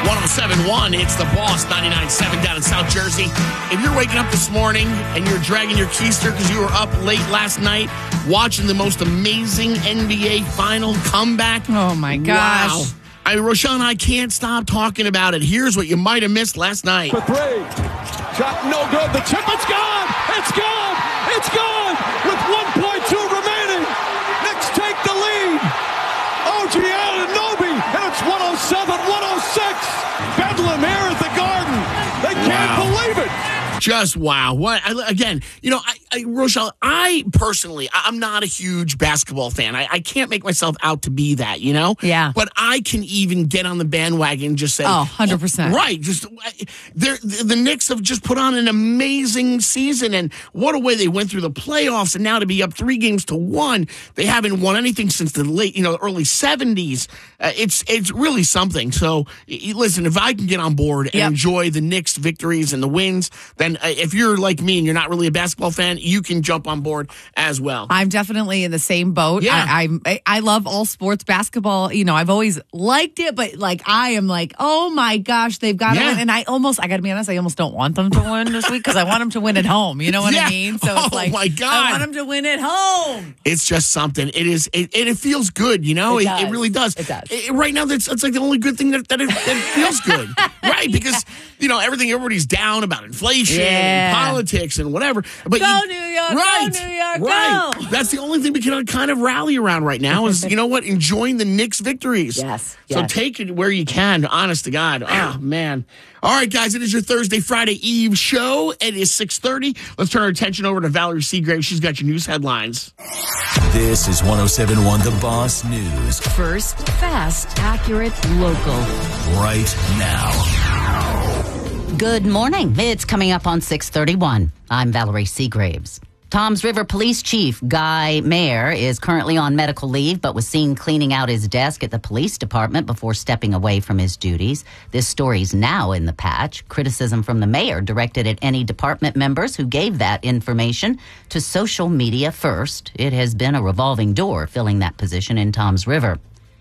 1071, it's the Boss 99.7 down in South Jersey. If you're waking up this morning and you're dragging your keister because you were up late last night watching the most amazing NBA final comeback. Oh, my gosh. Wow. Roshan, I can't stop talking about it. Here's what you might have missed last night. For three. Shot no good. The chip, it's gone. It's gone. It's gone. With 1.2 remaining. Knicks take the lead. OG Anunoby, and it's 107-106. Bedlam here at the Garden. They can't believe it. Just wow. What again, Rochelle, I personally, I'm not a huge basketball fan. I can't make myself out to be that, Yeah. But I can even get on the bandwagon and just say, 100%. Right. Just the Knicks have just put on an amazing season, and what a way they went through the playoffs, and now to be up 3-1, they haven't won anything since the late, early 70s. It's really something. So listen, if I can get on board and enjoy the Knicks victories and the wins, then if you're like me and you're not really a basketball fan, you can jump on board as well. I'm definitely in the same boat. Yeah. I love all sports basketball. I've always liked it, but I am like, oh my gosh, they've got to win. And I got to be honest, I almost don't want them to win this week because I want them to win at home. You know what I mean? So it's like, my God. I want them to win at home. It's just something. It is. It feels good. It really does. It does. Right now, it's like the only good thing that it feels good. Right? Because, everybody's down about inflation and politics and whatever. But Go New York, right, go New York, right. go. That's the only thing we can kind of rally around right now is, enjoying the Knicks victories. Yes. So take it where you can, honest to God. Oh, man. All right, guys, it is your Thursday, Friday Eve show. It is 6:30. Let's turn our attention over to Valerie Seagrave. She's got your news headlines. This is 107.1 The Boss News. First, fast, accurate, local. Right now. Good morning. It's coming up on 6:31. I'm Valerie Seagraves. Toms River Police Chief Guy Mayer is currently on medical leave, but was seen cleaning out his desk at the police department before stepping away from his duties. This story's now in the patch. Criticism from the mayor directed at any department members who gave that information to social media first. It has been a revolving door filling that position in Toms River.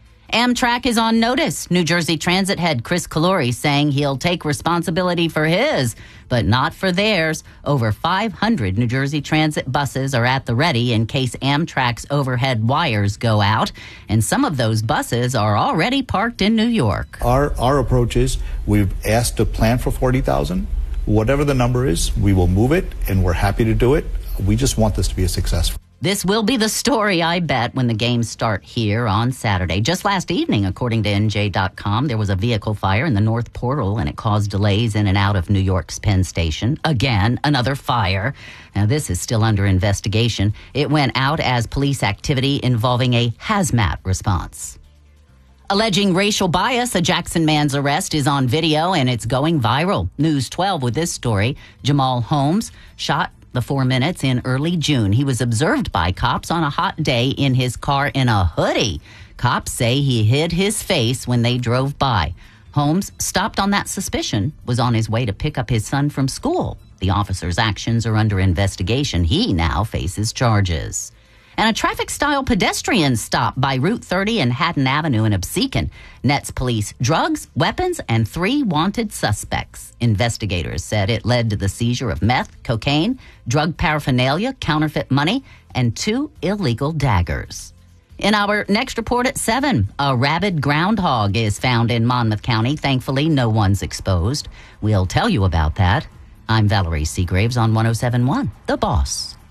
Amtrak is on notice. New Jersey Transit head Chris Calori saying he'll take responsibility for his, but not for theirs. Over 500 New Jersey Transit buses are at the ready in case Amtrak's overhead wires go out, and some of those buses are already parked in New York. Our approach is we've asked to plan for 40,000. Whatever the number is, we will move it, and we're happy to do it. We just want this to be a success. This will be the story, I bet, when the games start here on Saturday. Just last evening, according to NJ.com, there was a vehicle fire in the North Portal, and it caused delays in and out of New York's Penn Station. Again, another fire. Now, this is still under investigation. It went out as police activity involving a hazmat response. Alleging racial bias, a Jackson man's arrest is on video, and it's going viral. News 12 with this story. Jamal Holmes shot the 4 minutes in early June. He was observed by cops on a hot day in his car in a hoodie. Cops say he hid his face when they drove by. Holmes, stopped on that suspicion, was on his way to pick up his son from school. The officer's actions are under investigation. He now faces charges. And a traffic-style pedestrian stop by Route 30 and Haddon Avenue in Absecon nets police drugs, weapons, and 3 wanted suspects. Investigators said it led to the seizure of meth, cocaine, drug paraphernalia, counterfeit money, and 2 illegal daggers. In our next report at 7, a rabid groundhog is found in Monmouth County. Thankfully, no one's exposed. We'll tell you about that. I'm Valerie Seagraves on 107.1, The Boss.